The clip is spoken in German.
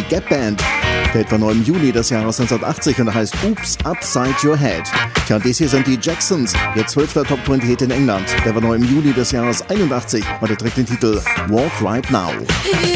Gap Band. Der Hit war neu im Juli des Jahres 1980 und heißt Oops Upside Your Head. Tja, und dies hier sind die Jacksons, ihr 12. Top 20 Hit in England. Der war neu im Juli des Jahres 81 und er trägt den Titel Walk Right Now.